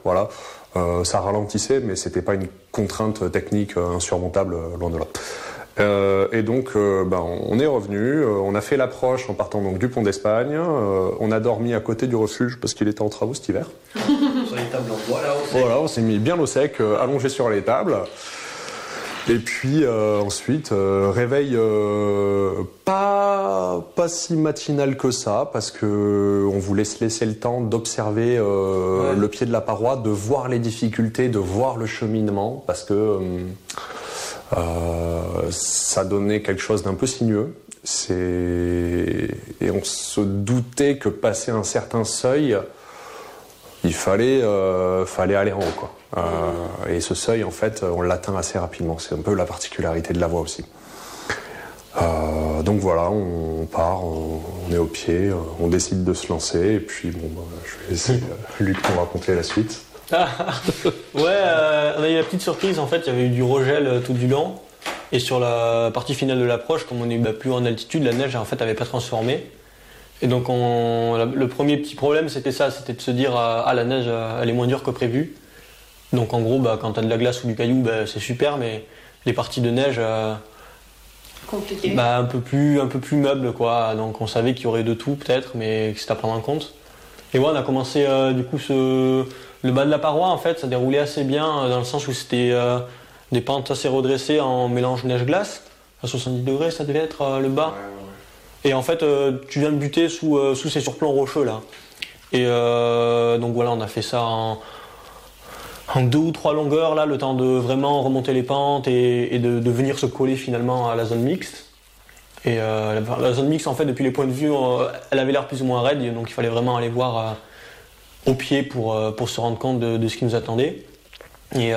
voilà. Ça ralentissait, mais c'était pas une contrainte technique insurmontable, loin de là. Et donc, on est revenu, on a fait l'approche en partant donc du pont d'Espagne, on a dormi à côté du refuge parce qu'il était en travaux cet hiver. Sur les tables en bois, là, au sec. Voilà, on s'est mis bien au sec, allongé sur les tables. Et puis ensuite, réveil pas si matinal que ça, parce que on voulait se laisser le temps d'observer le pied de la paroi, de voir les difficultés, de voir le cheminement, parce que ça donnait quelque chose d'un peu sinueux. Et on se doutait que passer un certain seuil, il fallait aller en haut, quoi. Et ce seuil, en fait, on l'atteint assez rapidement. C'est un peu la particularité de la voie aussi. Donc voilà, on part, on est au pied, on décide de se lancer, et puis je vais laisser Luc nous raconter la suite. On a eu la petite surprise, en fait, il y avait eu du regel tout du long, et sur la partie finale de l'approche, comme on est plus en altitude, la neige en fait avait pas transformé. Et donc le premier petit problème c'était ça, c'était de se dire la neige elle est moins dure que prévu. Donc en gros quand t'as de la glace ou du caillou c'est super, mais les parties de neige compliqué. Un peu plus meubles quoi. Donc on savait qu'il y aurait de tout peut-être, mais que c'était à prendre en compte. Et on a commencé du coup le bas de la paroi en fait ça déroulait assez bien dans le sens où c'était des pentes assez redressées en mélange neige-glace. À 70 degrés ça devait être le bas. Et en fait, tu viens de buter sous ces surplombs rocheux là. Et donc voilà, on a fait ça en 2 ou 3 longueurs là, le temps de vraiment remonter les pentes et de venir se coller finalement à la zone mixte. Et la zone mixte, en fait, depuis les points de vue, elle avait l'air plus ou moins raide, donc il fallait vraiment aller voir au pied pour se rendre compte de ce qui nous attendait. Et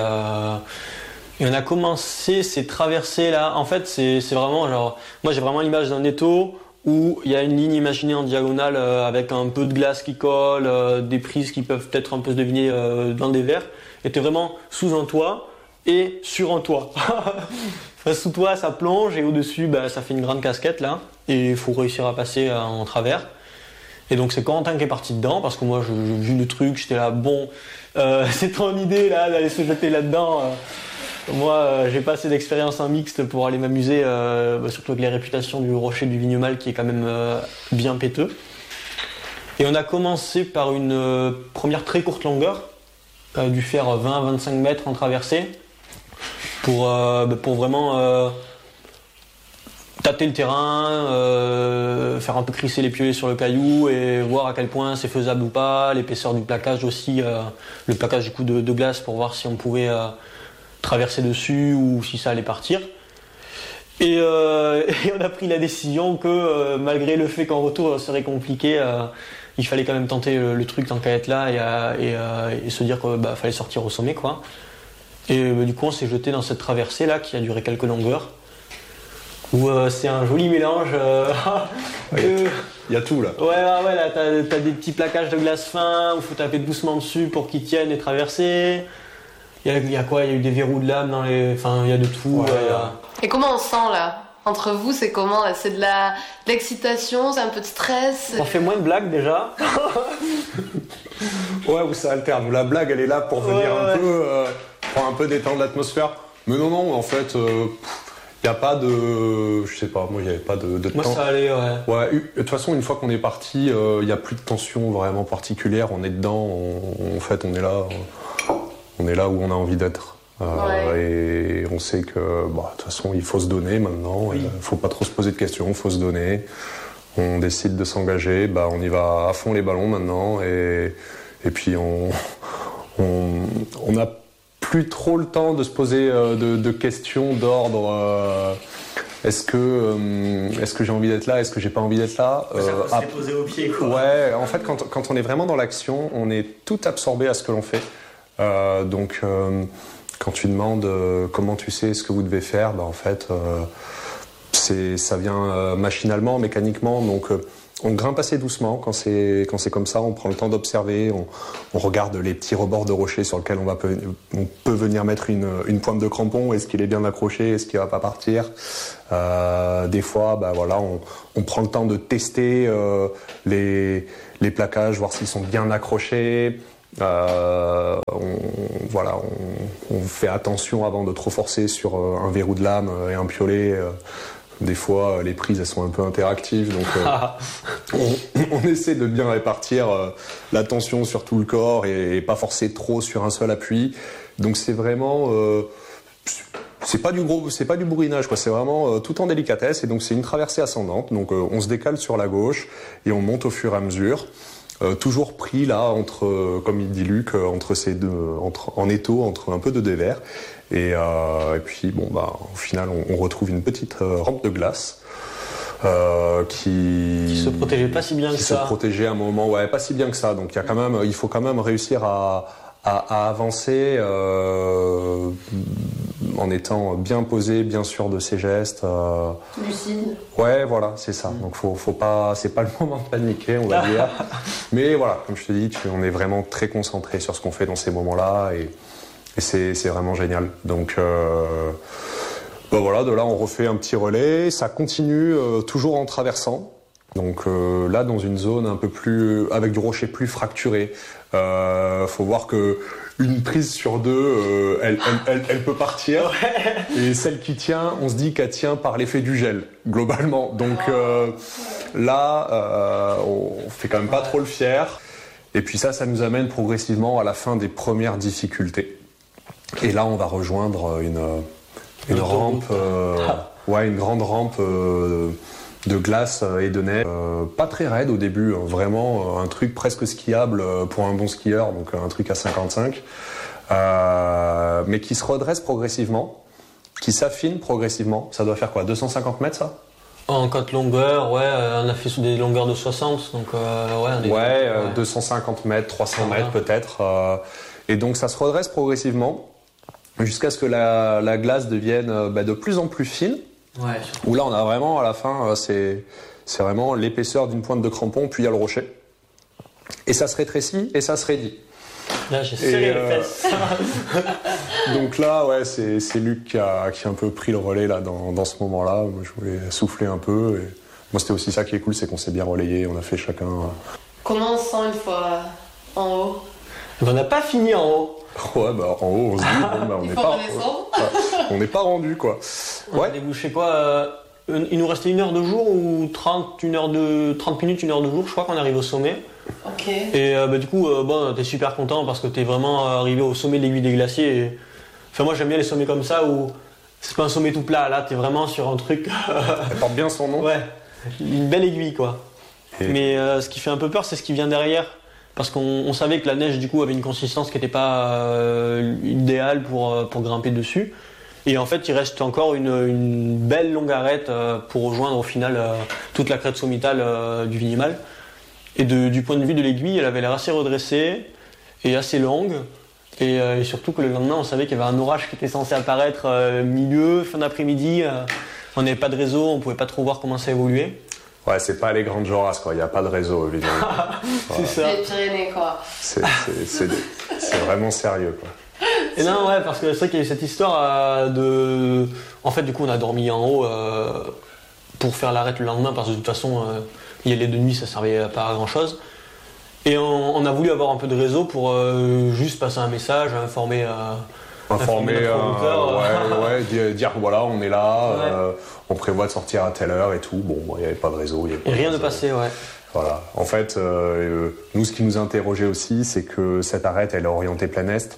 on a commencé ces traversées là. En fait, c'est vraiment genre, moi j'ai vraiment l'image d'un étau où il y a une ligne imaginée en diagonale avec un peu de glace qui colle, des prises qui peuvent peut-être un peu se deviner dans des verres. Et t'es vraiment sous un toit et sur un toit. Enfin, sous toit ça plonge et au-dessus ça fait une grande casquette là. Et il faut réussir à passer en travers. Et donc c'est Corentin qui est parti dedans parce que moi j'ai vu le truc, j'étais là c'est ton idée là d'aller se jeter là-dedans. Moi, j'ai pas assez d'expérience en mixte pour aller m'amuser, surtout avec les réputations du rocher du Vignemal qui est quand même bien péteux. Et on a commencé par une première très courte longueur, dû faire 20 à 25 mètres en traversée, pour vraiment tâter le terrain, faire un peu crisser les piolets sur le caillou et voir à quel point c'est faisable ou pas, l'épaisseur du plaquage aussi, le plaquage du coup de glace pour voir si on pouvait traverser dessus ou si ça allait partir. Et on a pris la décision que malgré le fait qu'en retour serait compliqué, il fallait quand même tenter le truc tant qu'à être là et se dire qu'il fallait sortir au sommet quoi. Et du coup on s'est jeté dans cette traversée là qui a duré quelques longueurs où c'est un joli mélange. Il y a tout là. Ouais là t'as des petits plaquages de glace fin où il faut taper doucement dessus pour qu'ils tiennent et traverser. Il y a quoi? Il y a eu des verrous de lame il y a de tout. Et comment on sent là? Entre vous, c'est comment là? C'est de l'excitation, c'est un peu de stress? On fait moins de blagues déjà. Ouais, où ça alterne. Où la blague, elle est là pour venir pour un peu détendre l'atmosphère. Mais non, en fait, il n'y a pas de... Je sais pas, moi, il n'y avait pas de moi, temps. ça allait, Ouais, de toute façon, une fois qu'on est parti, il n'y a plus de tension vraiment particulière. On est dedans, en fait, on est là. On est là où on a envie d'être. Et on sait que, de toute façon, il faut se donner maintenant. Il ne faut pas trop se poser de questions, il faut se donner. On décide de s'engager, on y va à fond les ballons maintenant. Et puis, on n'a plus trop le temps de se poser de questions d'ordre. Est-ce que j'ai envie d'être là? Est-ce que j'ai pas envie d'être là? Ça s'est posé au pied, quoi. Ouais, en fait, quand on est vraiment dans l'action, on est tout absorbé à ce que l'on fait. Donc, quand tu demandes comment tu sais ce que vous devez faire, en fait, ça vient machinalement, mécaniquement. Donc, on grimpe assez doucement quand c'est comme ça. On prend le temps d'observer. On regarde les petits rebords de rochers sur lesquels on peut venir mettre une pointe de crampon. Est-ce qu'il est bien accroché? Est-ce qu'il va pas partir? Des fois, on prend le temps de tester les plaquages, voir s'ils sont bien accrochés. On on fait attention avant de trop forcer sur un verrou de lame et un piolet. Des fois, les prises elles sont un peu interactives, donc on essaie de bien répartir la tension sur tout le corps et pas forcer trop sur un seul appui. Donc c'est vraiment c'est pas du bourrinage, quoi. C'est vraiment tout en délicatesse, et donc c'est une traversée ascendante. Donc on se décale sur la gauche et on monte au fur et à mesure. Toujours pris là entre, comme il dit Luc, entre ces deux, en étau, entre un peu de dévers. Et puis au final on retrouve une petite rampe de glace qui se protégeait pas si bien que ça. Qui se protégeait à un moment, pas si bien que ça. Donc il faut quand même réussir à avancer en étant bien posé, bien sûr de ses gestes. Lucide. Ouais, voilà, c'est ça. Donc faut pas, c'est pas le moment de paniquer, on va dire. Mais voilà, comme je te dis, on est vraiment très concentré sur ce qu'on fait dans ces moments-là, et c'est vraiment génial. Donc voilà, de là on refait un petit relais, ça continue toujours en traversant. Donc là, dans une zone un peu plus, avec du rocher plus fracturé. Faut voir que une prise sur deux, elle peut partir. Et celle qui tient, on se dit qu'elle tient par l'effet du gel, globalement. Donc là, on fait quand même pas trop le fier. Et puis ça nous amène progressivement à la fin des premières difficultés. Et là, on va rejoindre une rampe, une grande rampe de glace et de neige. Pas très raide au début, vraiment un truc presque skiable pour un bon skieur, donc un truc à 55, mais qui se redresse progressivement, qui s'affine progressivement. Ça doit faire quoi, 250 mètres ça ? En 4 longueurs, on a fait sous des longueurs de 60, donc 250 mètres, 300 mètres peut-être. Et donc ça se redresse progressivement jusqu'à ce que la glace devienne de plus en plus fine. Ouais. Où là on a vraiment à la fin, c'est vraiment l'épaisseur d'une pointe de crampon, puis il y a le rocher. Et ça se rétrécit et ça se raidit. Là j'ai serré les fesses. Donc là c'est Luc qui a un peu pris le relais là dans ce moment-là. Moi je voulais souffler un peu. Et moi c'était aussi ça qui est cool, c'est qu'on s'est bien relayé, on a fait chacun. Comment on se sent une fois en haut ? On n'a pas fini en haut. Ouais, en haut on se dit on n'est pas rendu quoi. On a débouché quoi il nous restait 1 heure de jour ou 30 minutes, 1 heure de jour, je crois qu'on arrive au sommet. Ok. Et du coup, t'es super content parce que t'es vraiment arrivé au sommet de l'aiguille des glaciers. Et... Enfin, moi j'aime bien les sommets comme ça où c'est pas un sommet tout plat, là t'es vraiment sur un truc. Elle porte bien son nom. Ouais, une belle aiguille quoi. Mais ce qui fait un peu peur, c'est ce qui vient derrière. Parce qu'on savait que la neige du coup avait une consistance qui n'était pas idéale pour grimper dessus. Et en fait il reste encore une belle longue arête pour rejoindre au final toute la crête sommitale du Vignemale. Et du point de vue de l'aiguille, elle avait l'air assez redressée et assez longue. Et surtout que le lendemain on savait qu'il y avait un orage qui était censé apparaître fin d'après-midi. On n'avait pas de réseau, on pouvait pas trop voir comment ça évoluait. Ouais, c'est pas les grandes Joras, quoi. Il n'y a pas de réseau, évidemment. C'est ça. Les Pyrénées, quoi. C'est vraiment sérieux, quoi. Et non, ouais, parce que c'est vrai qu'il y a eu cette histoire de... En fait, du coup, on a dormi en haut pour faire l'arrêt le lendemain, parce que de toute façon, y aller de nuit, ça servait pas à grand-chose. Et on a voulu avoir un peu de réseau pour juste passer un message, informer dire voilà, on est là, on prévoit de sortir à telle heure et tout. Bon, il n'y avait pas de réseau. Et rien de passé, ouais. Voilà. En fait, nous, ce qui nous interrogeait aussi, c'est que cette arête, elle est orientée plein est.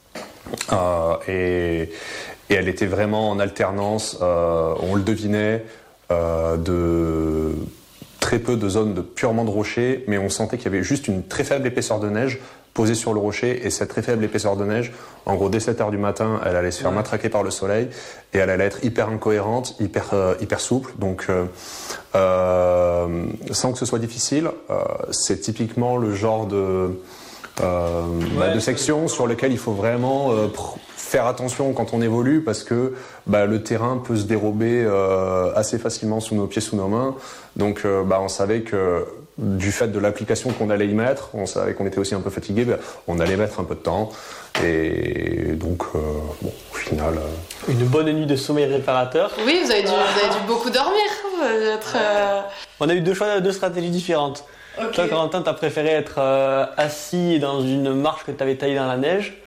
Et elle était vraiment en alternance, on le devinait, de très peu de zones purement de rocher, mais on sentait qu'il y avait juste une très faible épaisseur de neige posée sur le rocher, et cette très faible épaisseur de neige, en gros dès 7h du matin, elle allait se faire matraquer par le soleil, et elle allait être hyper incohérente, hyper souple, donc sans que ce soit difficile, c'est typiquement le genre de section sur lequel il faut vraiment faire attention quand on évolue, parce que le terrain peut se dérober assez facilement sous nos pieds, sous nos mains. Donc on savait que du fait de l'application qu'on allait y mettre, on savait qu'on était aussi un peu fatigué, on allait mettre un peu de temps. Et donc, au final... Une bonne nuit de sommeil réparateur. Oui, vous avez dû beaucoup dormir. On a eu deux stratégies différentes. Okay. Toi, Corentin, t'as préféré être assis dans une marche que t'avais taillée dans la neige.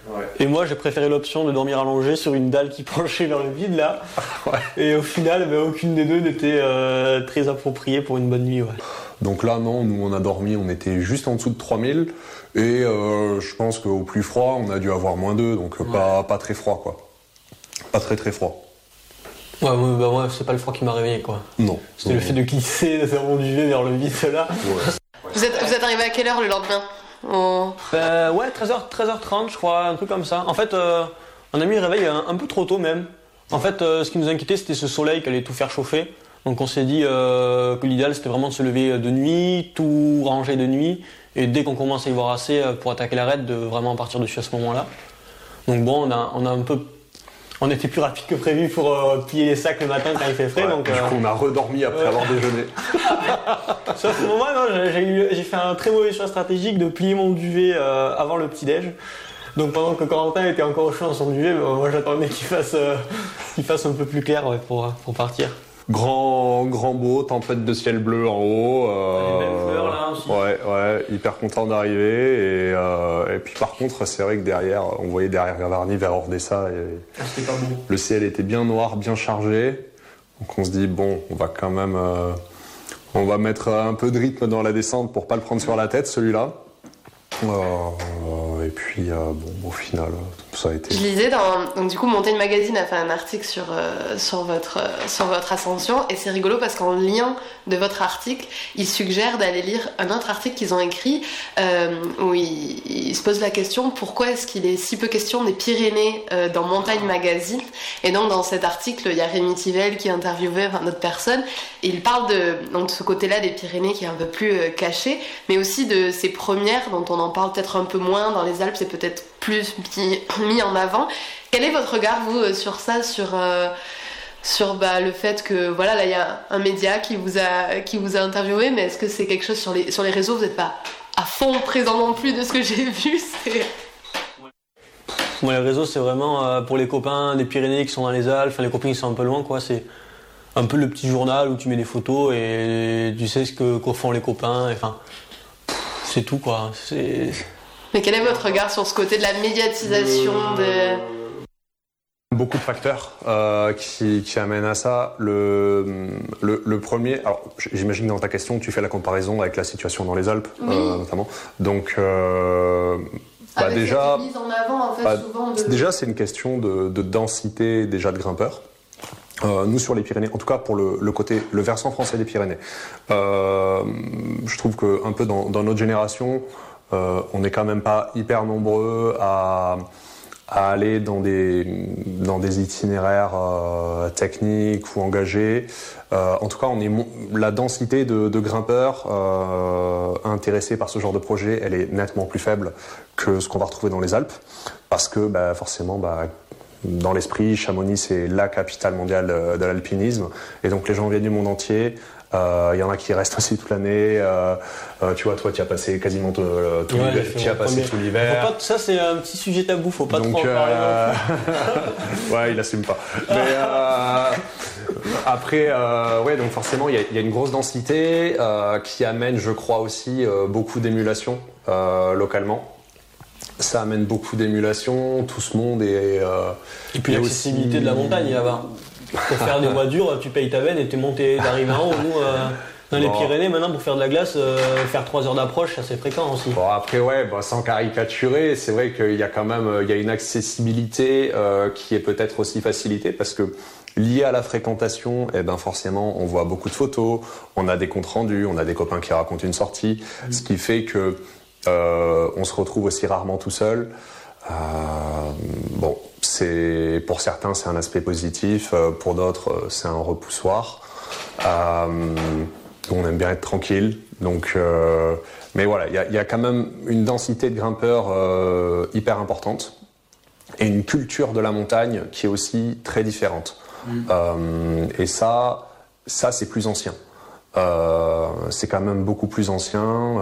Ouais. Et moi, j'ai préféré l'option de dormir allongé sur une dalle qui penchait vers le vide, là. Ouais. Et au final, aucune des deux n'était très appropriée pour une bonne nuit. Ouais. Donc là, non, nous on a dormi, on était juste en dessous de 3000. Et je pense qu'au plus froid, on a dû avoir -2, donc pas très froid, quoi. Pas très très froid. Ouais, moi, c'est pas le froid qui m'a réveillé, quoi. Non. C'était le fait de glisser de mon duvet vers le vide, là. Ouais. Vous êtes arrivé à quelle heure le lendemain? Ouais, 13h30, je crois, un truc comme ça. En fait, on a mis le réveil un peu trop tôt même. En fait, ce qui nous inquiétait, c'était ce soleil qui allait tout faire chauffer. Donc on s'est dit que l'idéal, c'était vraiment de se lever de nuit, tout ranger de nuit. Et dès qu'on commence à y voir assez pour attaquer la raid, de vraiment partir dessus à ce moment-là. Donc bon, on était plus rapide que prévu pour plier les sacs le matin quand il fait frais. Ouais, donc, du coup, on a redormi après avoir déjeuné. Sauf que moi, non, j'ai fait un très mauvais choix stratégique de plier mon duvet avant le petit-déj. Donc pendant que Corentin était encore au chaud dans son duvet, moi j'attendais qu'il fasse un peu plus clair pour partir. Grand beau, tempête de ciel bleu en haut. Les belles fleurs là aussi. Ouais, hyper content d'arriver. Et puis par contre, c'est vrai que derrière, on voyait derrière Gavarnie vers Ordessa. C'était pas beau. Le ciel était bien noir, bien chargé. Donc on se dit, bon, on va quand même... on va mettre un peu de rythme dans la descente pour pas le prendre sur la tête, celui-là. Et puis, bon, au final, ça a été... Je lisais donc du coup, Montaigne Magazine a fait un article sur votre ascension, et c'est rigolo parce qu'en lien de votre article, ils suggèrent d'aller lire un autre article qu'ils ont écrit où ils se posent la question pourquoi est-ce qu'il est si peu question des Pyrénées dans Montaigne Magazine. Et donc dans cet article, il y a Rémi Thivel qui interviewait d'autres personnes, et il parle de ce côté-là des Pyrénées qui est un peu plus caché, mais aussi de ces premières dont on en parle peut-être un peu moins dans les Alpes, c'est peut-être plus mis en avant. Quel est votre regard, vous, sur ça, sur le fait que, voilà, là, il y a un média qui vous a interviewé, mais est-ce que c'est quelque chose sur les réseaux, vous n'êtes pas à fond présent non plus de ce que j'ai vu? Moi, les réseaux, c'est vraiment pour les copains des Pyrénées qui sont dans les Alpes, enfin, les copains qui sont un peu loin, quoi. C'est un peu le petit journal où tu mets des photos et tu sais qu'au font les copains, enfin, c'est tout, quoi. Mais quel est votre regard sur ce côté de la médiatisation Beaucoup de facteurs qui amènent à ça. Le premier, alors j'imagine que dans ta question tu fais la comparaison avec la situation dans les Alpes, notamment. Donc déjà, cette mise en avant, en fait, souvent déjà c'est une question de densité déjà de grimpeurs. Nous sur les Pyrénées, en tout cas pour le versant français des Pyrénées, je trouve que un peu dans notre génération, on n'est quand même pas hyper nombreux à aller dans des itinéraires techniques ou engagés. En tout cas, la densité de grimpeurs intéressés par ce genre de projet, elle est nettement plus faible que ce qu'on va retrouver dans les Alpes, parce que forcément, dans l'esprit, Chamonix c'est la capitale mondiale de l'alpinisme, et donc les gens viennent du monde entier. Il y en a qui restent aussi toute l'année. Tu vois, toi, tu as passé quasiment tout l'hiver. Tu as passé tout l'hiver. Ça, c'est un petit sujet tabou. Faut pas trop en parler. Ouais, il assume pas. Mais après, donc forcément, il y a une grosse densité qui amène, je crois aussi, beaucoup d'émulation localement. Ça amène beaucoup d'émulation. Tout ce monde est. Et puis l'accessibilité de la montagne là-bas. Pour faire des voies dures, tu payes ta veine et t'es monté d'arriver en haut. Nous, dans les Pyrénées, maintenant, pour faire de la glace, faire 3 heures d'approche, c'est assez fréquent aussi. Bon, après, sans caricaturer, c'est vrai qu'il y a quand même une accessibilité qui est peut-être aussi facilitée, parce que lié à la fréquentation, forcément, on voit beaucoup de photos, on a des comptes rendus, on a des copains qui racontent une sortie, ce qui fait que on se retrouve aussi rarement tout seul. Pour certains c'est un aspect positif, pour d'autres c'est un repoussoir. On aime bien être tranquille, donc mais voilà, il y a quand même une densité de grimpeurs hyper importante et une culture de la montagne qui est aussi très différente. Et ça c'est plus ancien. C'est quand même beaucoup plus ancien.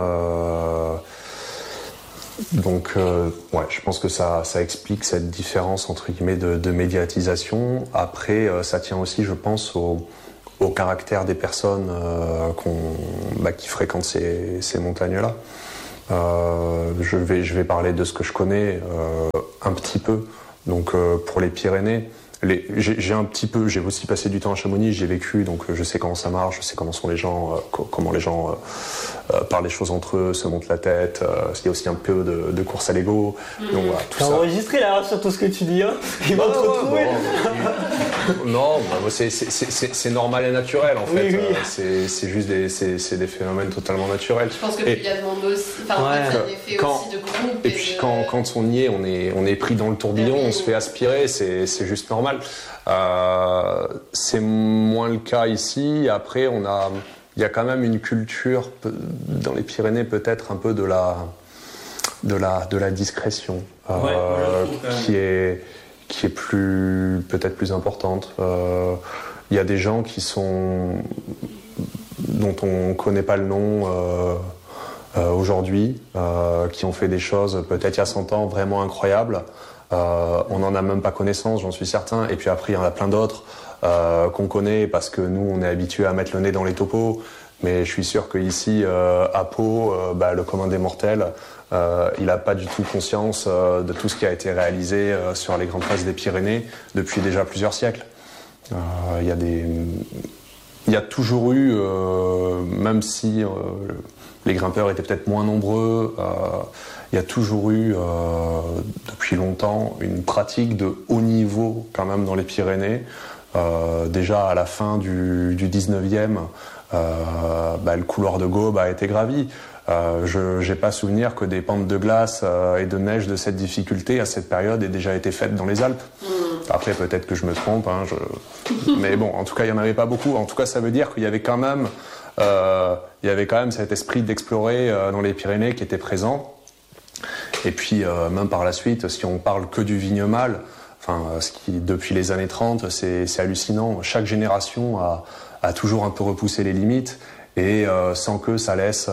Donc, je pense que ça explique cette différence entre guillemets de médiatisation. Après, ça tient aussi, je pense, au caractère des personnes qui fréquentent ces montagnes-là. Je vais parler de ce que je connais. un petit peu. Donc pour les Pyrénées, j'ai aussi passé du temps à Chamonix, j'y ai vécu, donc je sais comment ça marche, je sais comment sont les gens, comment les gens parlent les choses entre eux, se montent la tête. Il y a aussi un peu de course à l'ego. Donc voilà, tout ça. T'as enregistré là sur tout ce que tu dis, hein. Ils vont te retrouver. Non, c'est normal et naturel en fait. Oui. C'est juste des phénomènes totalement naturels. Je pense que il y a demande aussi, c'est un effet aussi de groupe. Et puis quand on y est, on est pris dans le tourbillon, on se fait aspirer, c'est juste normal. C'est moins le cas ici. Après, il y a quand même une culture dans les Pyrénées, peut-être un peu de la discrétion, qui est peut-être plus importante. Il y a des gens dont on connaît pas le nom aujourd'hui, qui ont fait des choses peut-être il y a 100 ans vraiment incroyables. On n'en a même pas connaissance, j'en suis certain. Et puis après, il y en a plein d'autres qu'on connaît parce que nous, on est habitués à mettre le nez dans les topos. Mais je suis sûr qu'ici, à Pau, le commun des mortels, il n'a pas du tout conscience de tout ce qui a été réalisé sur les grandes faces des Pyrénées depuis déjà plusieurs siècles. Il y a toujours eu, même si les grimpeurs étaient peut-être moins nombreux, il y a toujours eu, depuis longtemps, une pratique de haut niveau quand même dans les Pyrénées. Déjà à la fin du 19e, le couloir de Gaume a été gravi. Je n'ai pas souvenir que des pentes de glace et de neige de cette difficulté à cette période aient déjà été faites dans les Alpes. Après, peut-être que je me trompe, mais bon, en tout cas, il n'y en avait pas beaucoup. En tout cas, ça veut dire qu'il y avait quand même, cet esprit d'explorer dans les Pyrénées qui était présent. Et puis, même par la suite, si on parle que du Vignemale, depuis les années 30, c'est hallucinant. Chaque génération a toujours un peu repoussé les limites et sans que ça laisse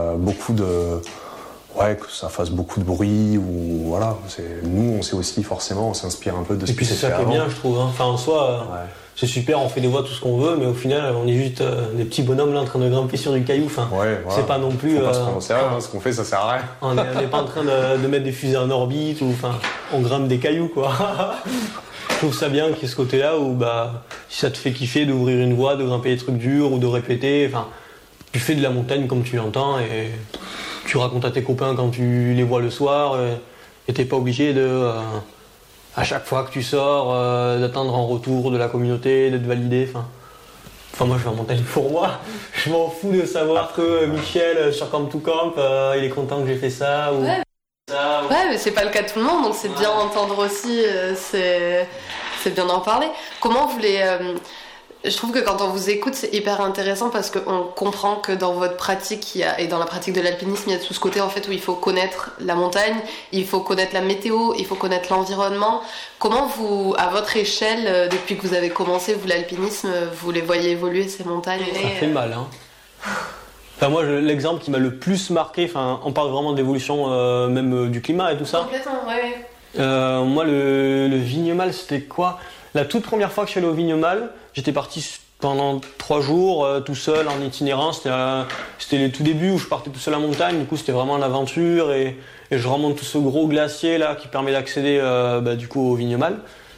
que ça fasse beaucoup de bruit ou voilà. Nous, on sait aussi forcément, on s'inspire un peu de ce qui s'est fait avant. Et puis c'est ça qui est bien, je trouve. Enfin, en soi, c'est super, on fait des voies, tout ce qu'on veut, mais au final, on est juste des petits bonhommes là en train de grimper sur du caillou. C'est pas non plus. Faut pas se prendre au sérieux, ce qu'on fait, ça sert à rien. On n'est pas en train de mettre des fusées en orbite ou on grimpe des cailloux, quoi. Je trouve ça bien qu'il y ait ce côté-là où si ça te fait kiffer d'ouvrir une voie, de grimper des trucs durs ou de répéter, tu fais de la montagne comme tu l'entends et tu racontes à tes copains quand tu les vois le soir et t'es pas obligé de à chaque fois que tu sors d'attendre un retour de la communauté, d'être validé. Moi je vais en montagne pour moi. Je m'en fous de savoir que Michel sur Camp to Camp il est content que j'ai fait ça ou ça. Ouais, mais c'est pas le cas de tout le monde, donc c'est bien d'entendre aussi, c'est bien d'en parler. Comment vous les... Je trouve que quand on vous écoute, c'est hyper intéressant parce qu'on comprend que dans votre pratique et dans la pratique de l'alpinisme, il y a tout ce côté en fait où il faut connaître la montagne, il faut connaître la météo, il faut connaître l'environnement. Comment vous, à votre échelle, depuis que vous avez commencé l'alpinisme, vous les voyez évoluer ces montagnes? Ça fait mal, hein. Moi, l'exemple qui m'a le plus marqué, on parle vraiment d'évolution même du climat et tout ça. Complètement, ouais. Moi, le Vignemale, c'était quoi? La toute première fois que je suis allé au Vignemale, j'étais parti pendant 3 jours tout seul en itinérant. C'était les tout débuts où je partais tout seul en montagne. Du coup, c'était vraiment l'aventure et je remonte tout ce gros glacier là qui permet d'accéder du coup au Vignemale.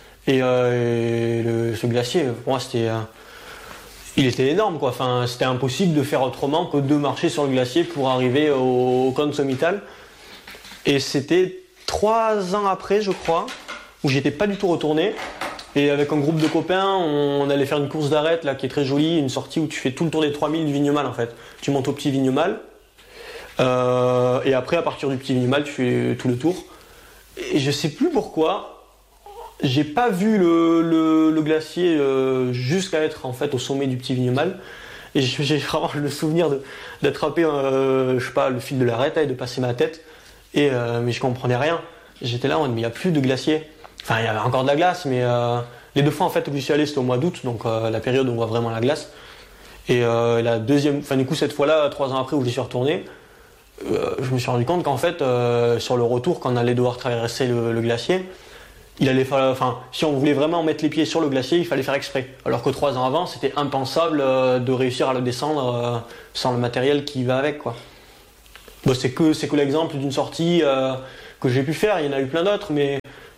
Ce glacier, pour moi, il était énorme, quoi. C'était impossible de faire autrement que de marcher sur le glacier pour arriver au cône sommital. Et c'était 3 ans après, je crois, où j'étais pas du tout retourné. Et avec un groupe de copains, on allait faire une course d'arête là qui est très jolie, une sortie où tu fais tout le tour des 3000 du Vignemale en fait. Tu montes au petit Vignemale et après à partir du petit Vignemale tu fais tout le tour. Et je sais plus pourquoi, j'ai pas vu le glacier jusqu'à être en fait au sommet du petit Vignemale. Et j'ai vraiment le souvenir d'attraper le fil de l'arête et de passer ma tête. Mais je comprenais rien. J'étais là en mode mais il n'y a plus de glacier. Il y avait encore de la glace, mais les 2 fois en fait où j'y suis allé c'était au mois d'août, donc la période où on voit vraiment la glace. Et la deuxième, du coup cette fois-là, 3 ans après où j'y suis retourné, je me suis rendu compte qu'en fait sur le retour, quand on allait devoir traverser le glacier, il allait falloir, si on voulait vraiment mettre les pieds sur le glacier, il fallait faire exprès. Alors que 3 ans avant, c'était impensable de réussir à le descendre sans le matériel qui va avec, quoi. C'est que l'exemple d'une sortie que j'ai pu faire. Il y en a eu plein d'autres, mais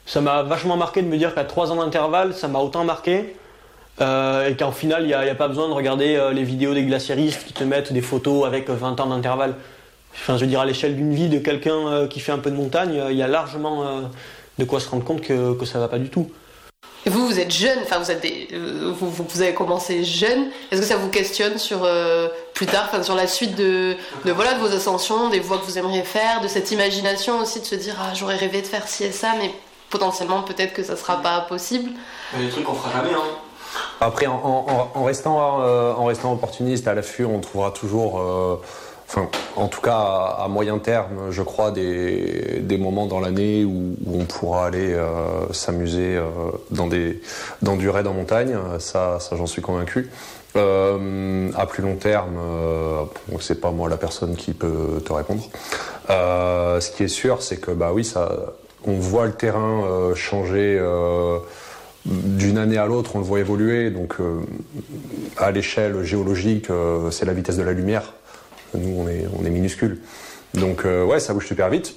ça m'a vachement marqué de me dire qu'à 3 ans d'intervalle, ça m'a autant marqué. Et qu'en final, il n'y a pas besoin de regarder les vidéos des glaciéristes qui te mettent des photos avec 20 ans d'intervalle. Enfin, je veux dire, à l'échelle d'une vie de quelqu'un qui fait un peu de montagne, il y a largement de quoi se rendre compte que ça va pas du tout. Et vous êtes jeune, enfin vous avez commencé jeune. Est-ce que ça vous questionne sur plus tard, sur la suite de vos ascensions, des voies que vous aimeriez faire, de cette imagination aussi de se dire j'aurais rêvé de faire ci et ça, mais potentiellement peut-être que ça sera pas possible. Des trucs qu'on fera jamais. Après, en restant opportuniste à l'affût, on trouvera toujours, en tout cas à moyen terme, je crois, des moments dans l'année où on pourra aller s'amuser dans du raid en montagne. Ça j'en suis convaincu. À plus long terme, c'est pas moi la personne qui peut te répondre. Ce qui est sûr, c'est que on voit le terrain changer. D'une année à l'autre, on le voit évoluer. Donc, à l'échelle géologique, c'est la vitesse de la lumière. Nous, on est minuscules. Donc, ça bouge super vite.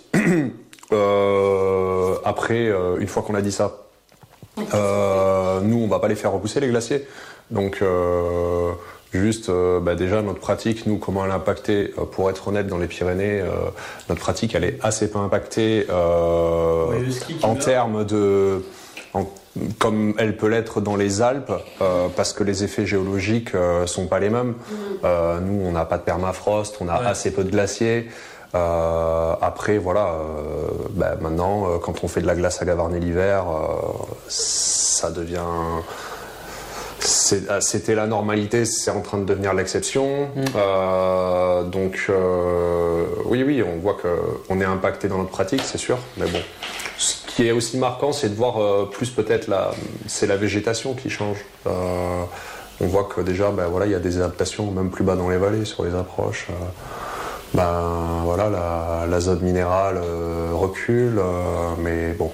Après, une fois qu'on a dit ça, nous, on va pas les faire repousser les glaciers. Donc, déjà notre pratique, nous, comment elle est impactée, pour être honnête, dans les Pyrénées, notre pratique, elle est assez peu impactée en termes de... comme elle peut l'être dans les Alpes, parce que les effets géologiques sont pas les mêmes. Nous, on n'a pas de permafrost, on a assez peu de glaciers. Après, maintenant, quand on fait de la glace à Gavarnie l'hiver, ça devient... C'était la normalité, c'est en train de devenir l'exception. Oui, on voit qu'on est impacté dans notre pratique, c'est sûr, mais bon. Ce qui est aussi marquant, c'est de voir plus peut-être c'est la végétation qui change. On voit que déjà, il y a des adaptations même plus bas dans les vallées, sur les approches. La zone minérale recule, mais bon,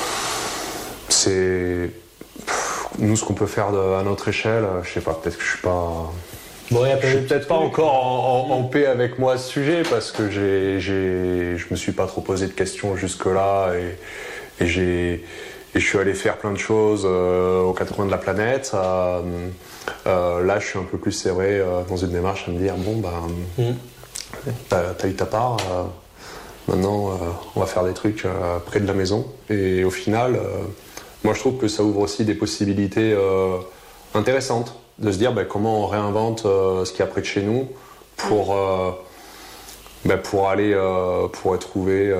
c'est nous ce qu'on peut faire à notre échelle. Je sais pas, peut-être que je suis pas. Je suis peut-être pas encore en paix avec moi à ce sujet parce que je me suis pas trop posé de questions jusque-là et je suis allé faire plein de choses aux quatre coins de la planète. Là, je suis un peu plus serré dans une démarche à me dire t'as eu ta part. Maintenant, on va faire des trucs près de la maison. Et au final, moi, je trouve que ça ouvre aussi des possibilités intéressantes. De se dire comment on réinvente ce qu'il y a près de chez nous pour aller trouver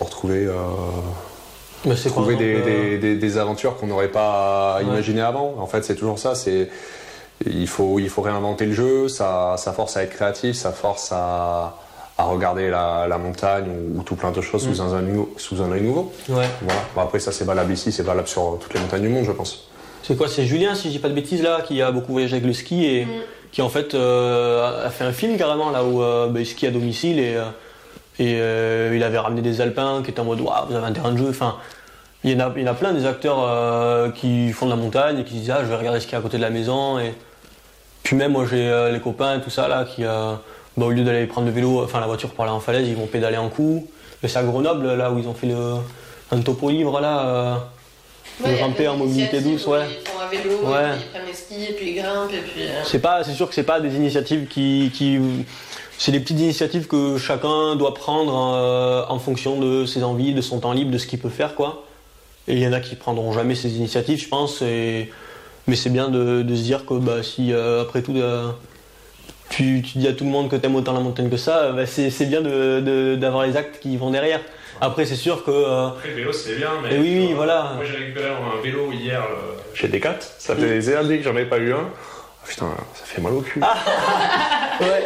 des aventures qu'on n'aurait pas imaginées avant. En fait, c'est toujours ça. Il faut réinventer le jeu. Ça force à être créatif, ça force à regarder la montagne ou tout plein de choses sous un œil nouveau. Ouais. Voilà. Après, ça c'est valable ici, c'est valable sur toutes les montagnes du monde, je pense. C'est quoi? C'est Julien, si je dis pas de bêtises, là, qui a beaucoup voyagé avec le ski et qui en fait a fait un film carrément là où il skie à domicile et il avait ramené des alpins qui étaient en mode waouh, vous avez un terrain de jeu. Enfin, il y en a plein des acteurs qui font de la montagne et qui disent je vais regarder ce qu'il y a à côté de la maison. Et puis même moi j'ai les copains et tout ça là qui au lieu d'aller prendre le vélo, la voiture pour aller en falaise, ils vont pédaler en coup. Mais c'est à Grenoble là où ils ont fait un topo livre là. De ramper en mobilité douce, ils font un vélo, et puis ils prennent les skis, et puis ils grimpent, et puis... C'est sûr que c'est pas des initiatives c'est des petites initiatives que chacun doit prendre en fonction de ses envies, de son temps libre, de ce qu'il peut faire, quoi. Et il y en a qui prendront jamais ces initiatives, je pense, mais c'est bien de se dire que si après tout tu dis à tout le monde que t'aimes autant la montagne que ça, c'est bien d'avoir les actes qui vont derrière. Après, c'est sûr que... Après, le vélo, c'est bien, mais... Oui, voilà. Moi, j'ai récupéré un vélo hier chez Decat. Ça fait des années que j'en avais pas eu un. Putain, ça fait mal au cul. Ouais.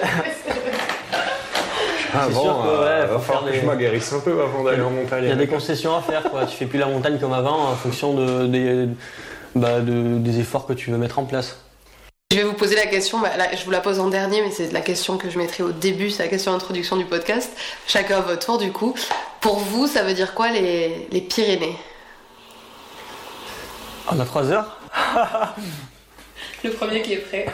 C'est sûr que va falloir que je m'aguerrisse un peu avant d'aller en montagne. Il y a des concessions à faire, quoi. Tu fais plus la montagne comme avant en fonction des efforts que tu veux mettre en place. Je vais vous poser la question, là, je vous la pose en dernier, mais c'est la question que je mettrai au début, c'est la question d'introduction du podcast. Chacun à votre tour, du coup. Pour vous, ça veut dire quoi les Pyrénées? On a 3 heures. Le premier qui est prêt.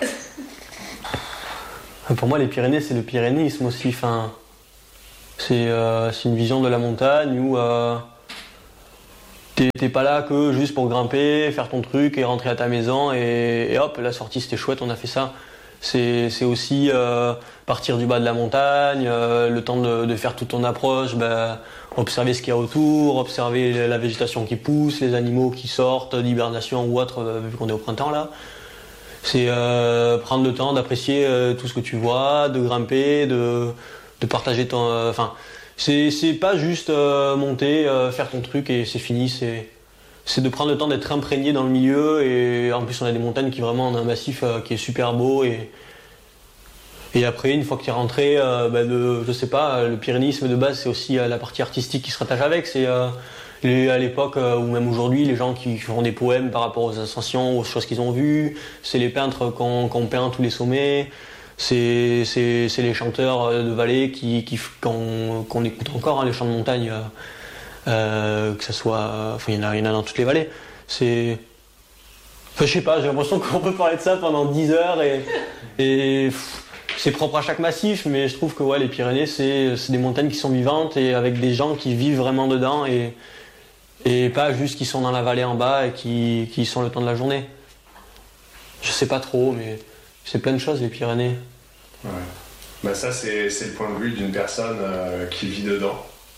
Pour moi, les Pyrénées, c'est le pyrénéisme aussi. Enfin, c'est une vision de la montagne où t'es pas là que juste pour grimper, faire ton truc et rentrer à ta maison et hop, la sortie c'était chouette, on a fait ça. C'est aussi partir du bas de la montagne, le temps de faire toute ton approche, observer ce qu'il y a autour, observer la végétation qui pousse, les animaux qui sortent d'hibernation ou autre, vu qu'on est au printemps là. C'est prendre le temps d'apprécier tout ce que tu vois, de grimper, de partager ton... c'est pas juste monter, faire ton truc et c'est fini, c'est de prendre le temps d'être imprégné dans le milieu et en plus on a des montagnes qui vraiment on a un massif qui est super beau et après une fois que tu es rentré je sais pas, le pyrénéisme de base c'est aussi la partie artistique qui se rattache avec, c'est à l'époque ou même aujourd'hui les gens qui font des poèmes par rapport aux ascensions, aux choses qu'ils ont vues, c'est les peintres qui ont peint tous les sommets, c'est les chanteurs de vallée qu'on écoute encore, les chants de montagne, que ça soit, il y en a dans toutes les vallées. Je sais pas, j'ai l'impression qu'on peut parler de ça pendant 10 heures et c'est propre à chaque massif, mais je trouve que les Pyrénées c'est des montagnes qui sont vivantes et avec des gens qui vivent vraiment dedans et pas juste qui sont dans la vallée en bas et qui sont le temps de la journée. Je sais pas trop, mais c'est plein de choses les Pyrénées. Ouais. Ça c'est le point de vue d'une personne qui vit dedans.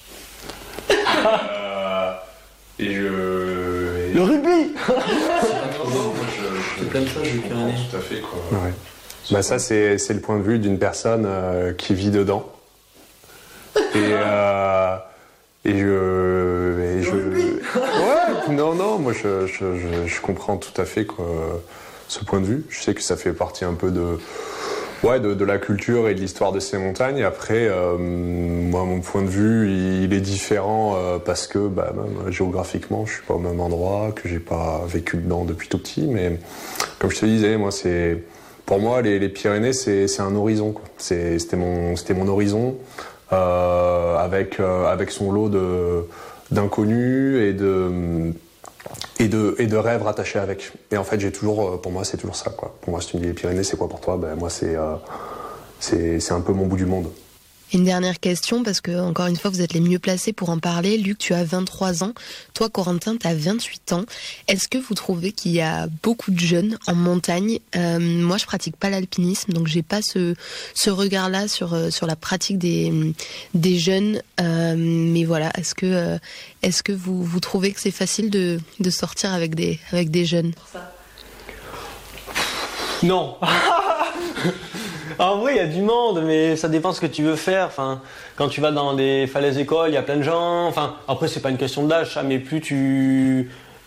Le rugby. C'est plein de choses les Pyrénées. Tout à fait quoi. Ouais. Ça c'est le point de vue d'une personne qui vit dedans. Moi je comprends tout à fait quoi, ce point de vue. Je sais que ça fait partie un peu de la culture et de l'histoire de ces montagnes. Après, moi, mon point de vue, il est différent parce que même géographiquement, je suis pas au même endroit, que j'ai pas vécu dedans depuis tout petit. Mais comme je te disais, pour moi, les Pyrénées, c'est un horizon, quoi. C'était mon horizon avec son lot d'inconnus et de rêves rattachés avec. Et en fait, pour moi, c'est toujours ça, quoi. Pour moi, si tu me dis les Pyrénées, c'est quoi pour toi ? Moi, c'est un peu mon bout du monde. Une dernière question, parce que, encore une fois, vous êtes les mieux placés pour en parler. Luc, tu as 23 ans. Toi, Corentin, tu as 28 ans. Est-ce que vous trouvez qu'il y a beaucoup de jeunes en montagne ? Moi, je pratique pas l'alpinisme, donc j'ai pas ce regard-là sur la pratique des jeunes. Mais voilà, est-ce que vous trouvez que c'est facile de sortir avec des jeunes ? Non. En vrai, il y a du monde, mais ça dépend ce que tu veux faire. Quand tu vas dans des falaises écoles, il y a plein de gens. Après, c'est pas une question d'âge, mais plus plus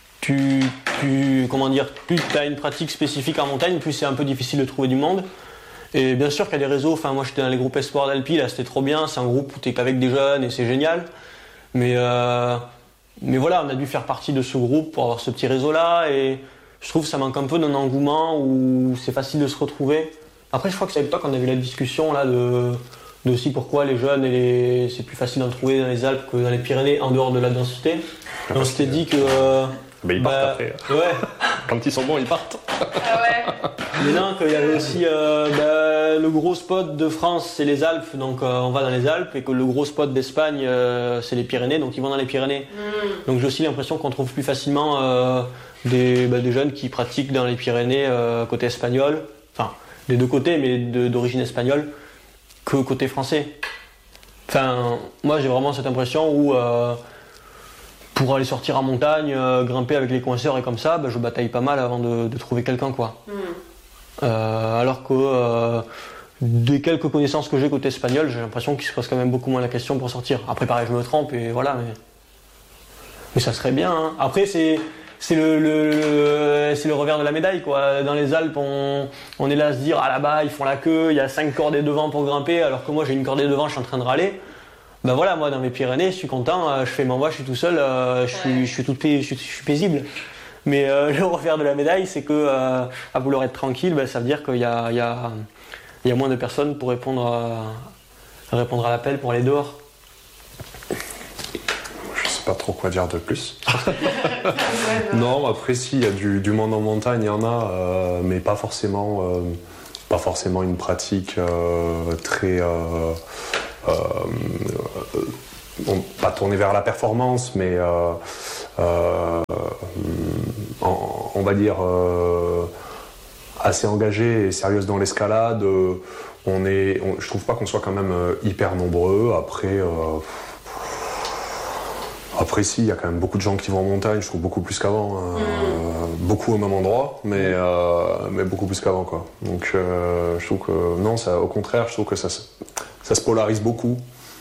tu as une pratique spécifique en montagne, plus c'est un peu difficile de trouver du monde. Et bien sûr qu'il y a des réseaux. Moi, j'étais dans les groupes Espoir d'Alpi, là, c'était trop bien. C'est un groupe où tu es qu'avec des jeunes et c'est génial. Mais voilà, on a dû faire partie de ce groupe pour avoir ce petit réseau-là. Et je trouve que ça manque un peu d'un engouement où c'est facile de se retrouver. Après, je crois que c'est avec toi qu'on a eu la discussion là de aussi pourquoi les jeunes c'est plus facile d'en trouver dans les Alpes que dans les Pyrénées en dehors de la densité. Et on s'était dit que ils partent après. Ouais. Quand ils sont bons, ils partent. Ah ouais. Mais non, qu'il y avait aussi le gros spot de France, c'est les Alpes, donc on va dans les Alpes, et que le gros spot d'Espagne, c'est les Pyrénées, donc ils vont dans les Pyrénées. Donc j'ai aussi l'impression qu'on trouve plus facilement des jeunes qui pratiquent dans les Pyrénées côté espagnol, des deux côtés, mais d'origine espagnole, que côté français. Moi j'ai vraiment cette impression où pour aller sortir en montagne, grimper avec les coinceurs et comme ça, je bataille pas mal avant de trouver quelqu'un, quoi. Alors que des quelques connaissances que j'ai côté espagnol, j'ai l'impression qu'ils se posent quand même beaucoup moins la question pour sortir. Après pareil, je me trompe et voilà, mais ça serait bien, hein. Après c'est le revers de la médaille, quoi. Dans les Alpes, on est là à se dire, là-bas, ils font la queue, il y a 5 cordées devant pour grimper, alors que moi, j'ai une cordée devant, je suis en train de râler. Voilà, moi, dans les Pyrénées, je suis content, je fais ma voie, je suis tout seul, je suis paisible. Mais le revers de la médaille, c'est que, à vouloir être tranquille, ça veut dire qu'il y a moins de personnes pour répondre à l'appel pour aller dehors. Pas trop quoi dire de plus. Non, après si, il y a du monde en montagne, il y en a, mais pas forcément une pratique très pas tournée vers la performance, mais on va dire assez engagée et sérieuse dans l'escalade. Je trouve pas qu'on soit quand même hyper nombreux. Après, si, il y a quand même beaucoup de gens qui vont en montagne, je trouve beaucoup plus qu'avant. Beaucoup au même endroit, mais beaucoup plus qu'avant, quoi. Donc, je trouve que, non, ça, au contraire, je trouve que ça se polarise beaucoup.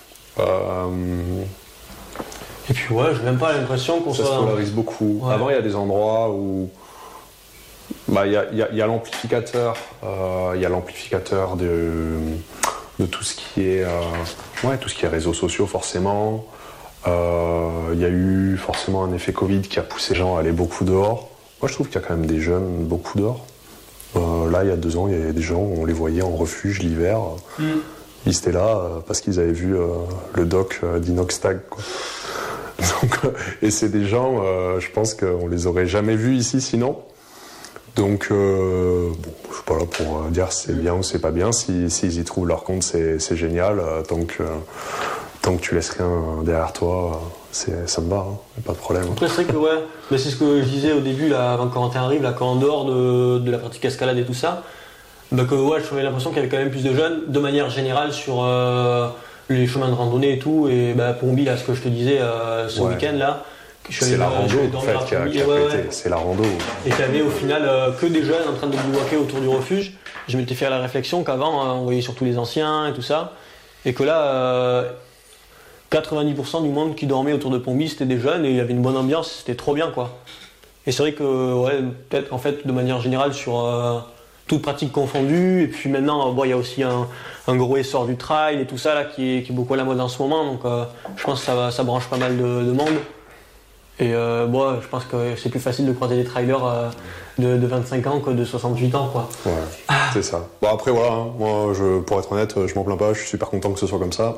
Et puis, ouais, j'ai même pas l'impression qu'on soit... Ça se polarise beaucoup. Ouais. Avant, il y a des endroits où... il y a l'amplificateur. Il y a l'amplificateur de tout ce qui est... tout ce qui est réseaux sociaux, forcément. Il y a eu forcément un effet Covid qui a poussé les gens à aller beaucoup dehors. Moi, je trouve qu'il y a quand même des jeunes beaucoup dehors. Là, il y a 2 ans, il y avait des gens, on les voyait en refuge l'hiver. Ils étaient là parce qu'ils avaient vu le doc d'Inoxtag, quoi. Donc, et c'est des gens, je pense qu'on les aurait jamais vus ici sinon. Donc, je suis pas là pour dire si c'est bien ou c'est pas bien. S'ils y trouvent leur compte, c'est génial. Tant que tu laisses rien derrière toi, ça me va, pas de problème. Après, c'est vrai que mais c'est ce que je disais au début, là, avant que Corentin arrive, là, qu'en dehors de la pratique escalade et tout ça, j'avais l'impression qu'il y avait quand même plus de jeunes, de manière générale, sur les chemins de randonnée et tout. Et Pomby, là, ce que je te disais ce week-end, là, c'est la rando en fait qui a pété, c'est la rando. Et qu'il y avait au final que des jeunes en train de bivouaquer autour du refuge. Je m'étais fait la réflexion qu'avant, on voyait surtout les anciens et tout ça. Et que là... 90% du monde qui dormait autour de Pomby, c'était des jeunes et il y avait une bonne ambiance, c'était trop bien, quoi. Et c'est vrai que, peut-être en fait, de manière générale, sur toute pratique confondue, et puis maintenant, il y a aussi un gros essor du trail et tout ça, là, qui est beaucoup à la mode en ce moment, donc je pense que ça branche pas mal de monde. Et je pense que c'est plus facile de croiser des trailers de 25 ans que de 68 ans, quoi. Ouais, c'est ça. Bon, après, voilà, hein, moi, pour être honnête, je m'en plains pas, je suis super content que ce soit comme ça.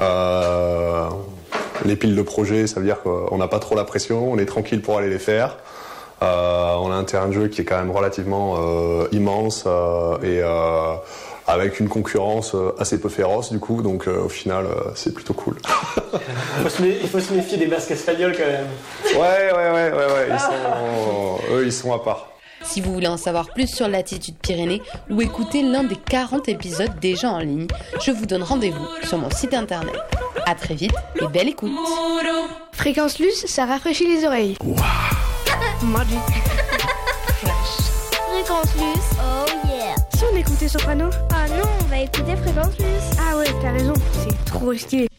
Les piles de projets, ça veut dire qu'on n'a pas trop la pression, on est tranquille pour aller les faire. On a un terrain de jeu qui est quand même relativement immense et avec une concurrence assez peu féroce, du coup, donc au final, c'est plutôt cool. Il faut se méfier des basques espagnols, quand même. Ils sont à part. Si vous voulez en savoir plus sur l'Altitude Pyrénées ou écouter l'un des 40 épisodes déjà en ligne, je vous donne rendez-vous sur mon site internet. À très vite et belle écoute. Fréquence Luce, ça rafraîchit les oreilles. Wow. Magic. Fréquence Luce, oh yeah. Si on écoutait Soprano? Ah non, on va écouter Fréquence Luce. Ah ouais, t'as raison, c'est trop stylé.